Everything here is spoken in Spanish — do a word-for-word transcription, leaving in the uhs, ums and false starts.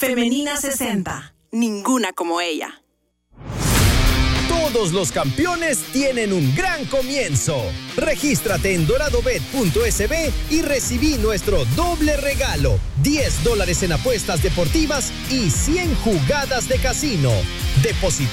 Femenina sesenta. Ninguna como ella. Todos los campeones tienen un gran comienzo. Regístrate en doradobet punto es be y recibí nuestro doble regalo. diez dólares en apuestas deportivas y cien jugadas de casino. Deposita